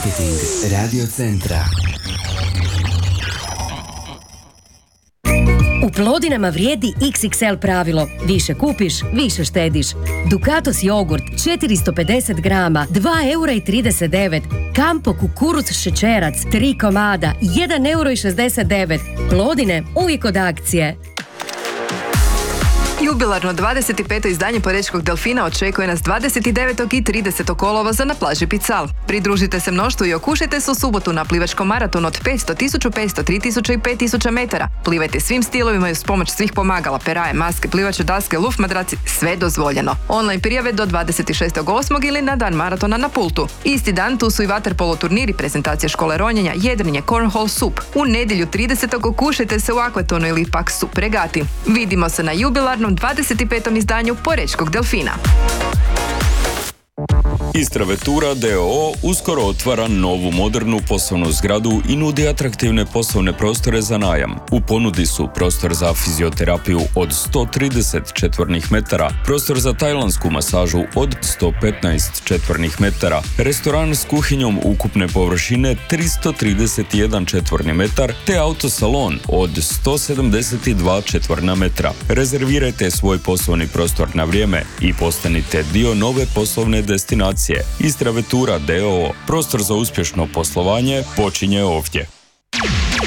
Marketing Radio Centra. U Plodinama vrijedi XXL pravilo. Više kupiš, više štediš. Dukatos jogurt 450 grama, 2,39 €. Kampo kukuruz šećerac, 3 komada, 1,69 €. Plodine uvijek od akcije. Jubilarno 25. izdanje Porečkog delfina očekuje nas 29. i 30. kolovoza na plaži Pical. Pridružite se mnoštvu i okušajte se u subotu na plivačkom maratonu od 500, 1500, 3000 i 5000 metara. Plivajte svim stilovima i uz pomoć svih pomagala, peraje, maske, plivače daske, luft madraci, sve dozvoljeno. Online prijave do 26.8. ili na dan maratona na Pultu. Isti dan tu su i vaterpolo turniri, prezentacije škole ronjenja, jedrenje, cornhole, sup. U nedjelju 30. okušajte se u akvatonu ili pak sup regati. Vidimo se na jubilarnom 25. izdanju Porečkog delfina. Istra Vetura d.o.o. uskoro otvara novu modernu poslovnu zgradu i nudi atraktivne poslovne prostore za najam. U ponudi su prostor za fizioterapiju od 130 četvornih metara, prostor za tajlansku masažu od 115 četvornih metara, restoran s kuhinjom ukupne površine 331 četvorni metar, te autosalon od 172 četvorna metra. Rezervirajte svoj poslovni prostor na vrijeme i postanite dio nove poslovne destinacije. Istra Vetura d.o.o. Prostor za uspješno poslovanje počinje ovdje.